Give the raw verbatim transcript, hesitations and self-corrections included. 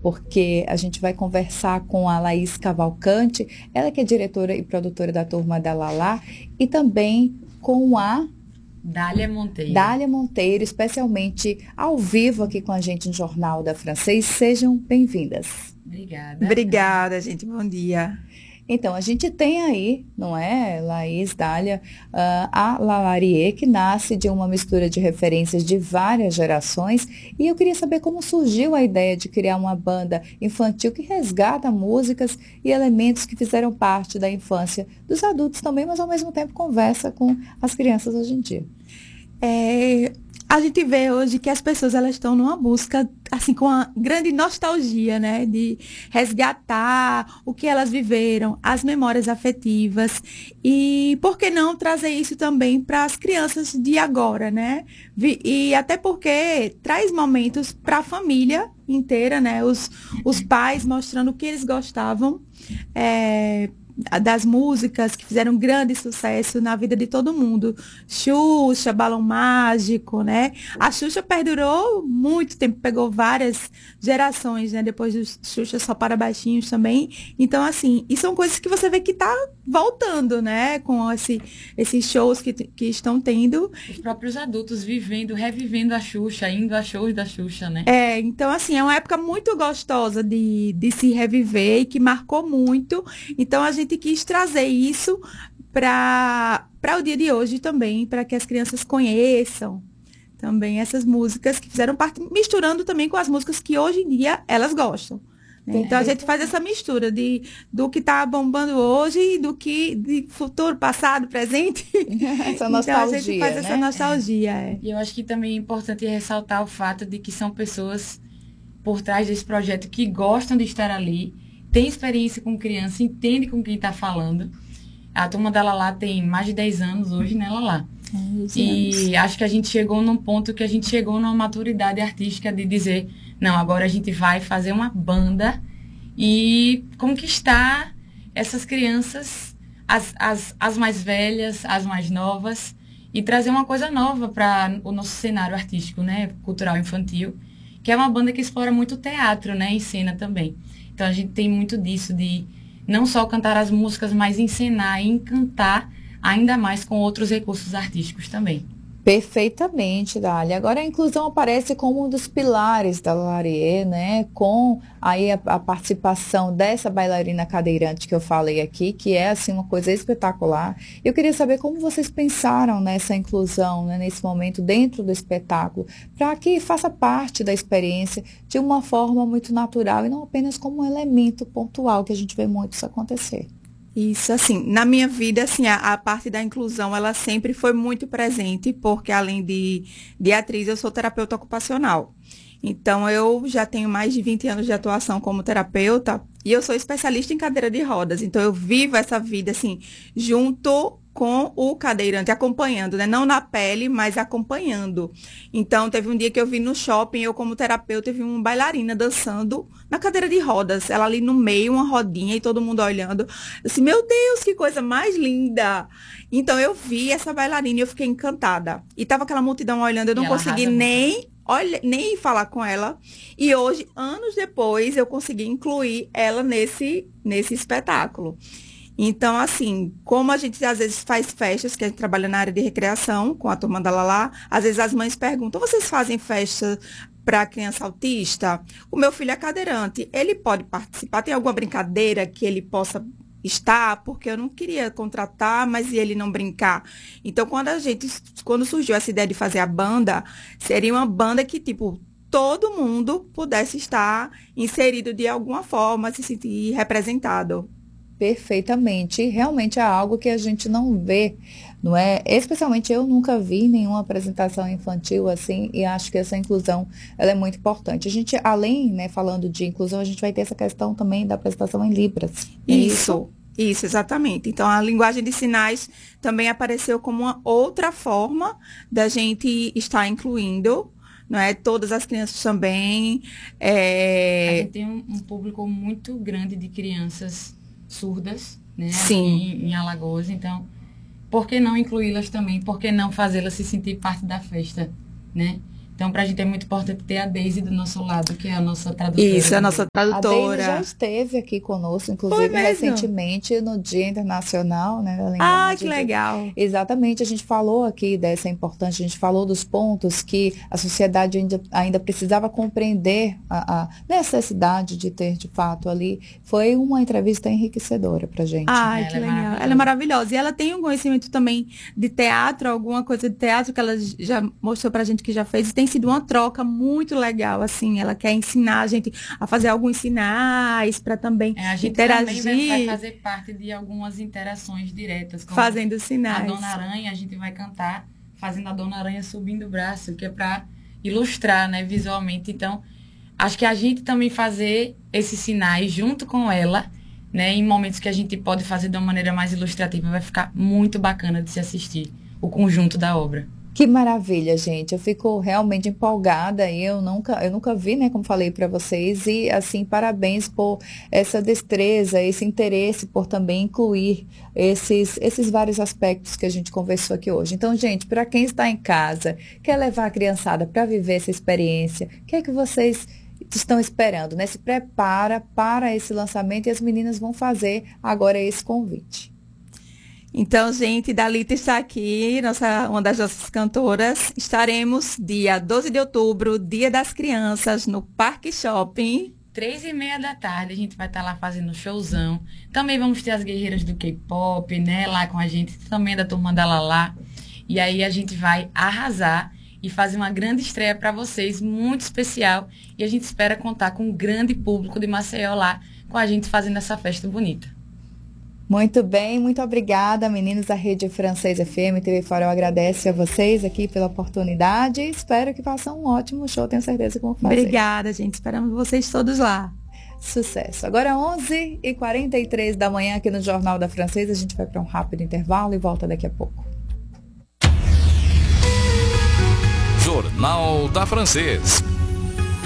porque a gente vai conversar com a Laís Cavalcante, ela que é diretora e produtora da Turma da Lalá, e também com a Dália Monteiro. Dália Monteiro, especialmente ao vivo aqui com a gente no Jornal da Francês. Sejam bem-vindas. Obrigada. Obrigada, gente. Bom dia. Então, a gente tem aí, não é, Laís, Dália, uh, a Lalarie, que nasce de uma mistura de referências de várias gerações, e eu queria saber como surgiu a ideia de criar uma banda infantil que resgata músicas e elementos que fizeram parte da infância dos adultos também, mas ao mesmo tempo conversa com as crianças hoje em dia. É, a gente vê hoje que as pessoas elas estão numa busca, assim, com uma grande nostalgia, né? De resgatar o que elas viveram, as memórias afetivas. E por que não trazer isso também para as crianças de agora, né? E até porque traz momentos para a família inteira, né? Os, os pais mostrando o que eles gostavam. É, das músicas que fizeram grande sucesso na vida de todo mundo. Xuxa, Balão Mágico, né? A Xuxa perdurou muito tempo, pegou várias gerações, né? Depois do Xuxa Só para Baixinhos também. Então, assim, e são coisas que você vê que tá voltando, né? Com esse, esses shows que, que estão tendo. Os próprios adultos vivendo, revivendo a Xuxa, indo a shows da Xuxa, né? É, então, assim, é uma época muito gostosa de, de se reviver e que marcou muito. Então, a gente quis trazer isso para o dia de hoje também, para que as crianças conheçam também essas músicas que fizeram parte, misturando também com as músicas que hoje em dia elas gostam. Né? Então a gente faz essa mistura de, do que está bombando hoje e do que de futuro, passado, presente. Essa nostalgia, então a gente faz né? essa nostalgia. É. E eu acho que também é importante ressaltar o fato de que são pessoas por trás desse projeto que gostam de estar ali, tem experiência com criança, entende com quem está falando. A Turma da Lalá tem mais de dez anos hoje, né, Lalá? É, e acho que a gente chegou num ponto que a gente chegou numa maturidade artística de dizer, não, agora a gente vai fazer uma banda e conquistar essas crianças, as, as, as mais velhas, as mais novas, e trazer uma coisa nova para o nosso cenário artístico, né, cultural infantil, que é uma banda que explora muito teatro, né, e cena também. Então, a gente tem muito disso, de não só cantar as músicas, mas encenar e encantar ainda mais com outros recursos artísticos também. Perfeitamente, Dália. Agora a inclusão aparece como um dos pilares da Lalarie, né? Com aí a, a participação dessa bailarina cadeirante que eu falei aqui, que é assim uma coisa espetacular. Eu queria saber como vocês pensaram nessa inclusão, né, nesse momento dentro do espetáculo, para que faça parte da experiência de uma forma muito natural e não apenas como um elemento pontual, que a gente vê muito isso acontecer. Isso, assim, na minha vida, assim, a, a parte da inclusão, ela sempre foi muito presente, porque além de, de atriz, eu sou terapeuta ocupacional. Então, eu já tenho mais de vinte anos de atuação como terapeuta e eu sou especialista em cadeira de rodas. Então, eu vivo essa vida, assim, junto com o cadeirante, acompanhando, né? Não na pele, mas acompanhando. Então, teve um dia que eu vi no shopping, eu como terapeuta, vi uma bailarina dançando na cadeira de rodas. Ela ali no meio, uma rodinha e todo mundo olhando. Eu disse, meu Deus, que coisa mais linda! Então, eu vi essa bailarina e eu fiquei encantada. E tava aquela multidão olhando, eu não consegui nem... Olha, nem falar com ela. E hoje, anos depois, eu consegui incluir ela nesse, nesse espetáculo. Então, assim, como a gente às vezes faz festas, que a gente trabalha na área de recreação com a Turma da Lalá, às vezes as mães perguntam, vocês fazem festa para criança autista? O meu filho é cadeirante, ele pode participar? Tem alguma brincadeira que ele possa estar? Porque eu não queria contratar, mas e ele não brincar? Então, quando a gente, quando surgiu essa ideia de fazer a banda, seria uma banda que, tipo, todo mundo pudesse estar inserido de alguma forma, se sentir representado. Perfeitamente. Realmente é algo que a gente não vê, não é? Especialmente eu nunca vi nenhuma apresentação infantil assim, e acho que essa inclusão ela é muito importante. A gente, além, né, falando de inclusão, a gente vai ter essa questão também da apresentação em Libras. É isso, isso, isso, exatamente. Então, a linguagem de sinais também apareceu como uma outra forma da gente estar incluindo, não é? Todas as crianças também. É... A gente tem um, um público muito grande de crianças surdas, né? Sim. Em, em Alagoas, então, por que não incluí-las também? Por que não fazê-las se sentir parte da festa, né? Então, para a gente é muito importante ter a Deise do nosso lado, que é a nossa tradutora. Isso, a nossa tradutora. A Deise já esteve aqui conosco, inclusive recentemente no Dia Internacional, né, da Linguagem. Ah, que legal. Exatamente, a gente falou aqui dessa importância, a gente falou dos pontos que a sociedade ainda, ainda precisava compreender a, a necessidade de ter, de fato, ali. Foi uma entrevista enriquecedora pra gente. Ai, ela que é legal. Ela é maravilhosa. E ela tem um conhecimento também de teatro, alguma coisa de teatro que ela já mostrou pra gente que já fez. E tem sido uma troca muito legal, assim. Ela quer ensinar a gente a fazer alguns sinais para também é, a gente interagir. Também vai fazer parte de algumas interações diretas. Como fazendo sinais. A Dona Aranha, a gente vai cantar fazendo a Dona Aranha subindo o braço, que é para ilustrar, né, visualmente. Então, acho que a gente também fazer esses sinais junto com ela, né, em momentos que a gente pode fazer de uma maneira mais ilustrativa, vai ficar muito bacana de se assistir o conjunto da obra. Que maravilha, gente. Eu fico realmente empolgada e eu nunca, eu nunca vi, né, como falei para vocês, e assim, parabéns por essa destreza, esse interesse por também incluir esses, esses vários aspectos que a gente conversou aqui hoje. Então, gente, para quem está em casa, quer levar a criançada para viver essa experiência, o que é que vocês estão esperando, né? Se prepara para esse lançamento e as meninas vão fazer agora esse convite. Então, gente, Dalita está aqui, nossa, uma das nossas cantoras. Estaremos dia doze de outubro, Dia das Crianças, no Parque Shopping. Três e meia da tarde, a gente vai estar lá fazendo showzão. Também vamos ter as guerreiras do K-pop, né, lá com a gente, também da turma da Lalá. E aí a gente vai arrasar e fazer uma grande estreia para vocês, muito especial. E a gente espera contar com um grande público de Maceió lá, com a gente fazendo essa festa bonita. Muito bem, muito obrigada, meninos da Rede Francês F M, T V Fora. Eu agradeço a vocês aqui pela oportunidade e espero que façam um ótimo show, tenho certeza que vão fazer. Obrigada, gente, esperamos vocês todos lá. Sucesso. Agora onze e quarenta e três da manhã aqui no Jornal da Francesa, a gente vai para um rápido intervalo e volta daqui a pouco. Jornal da Francês.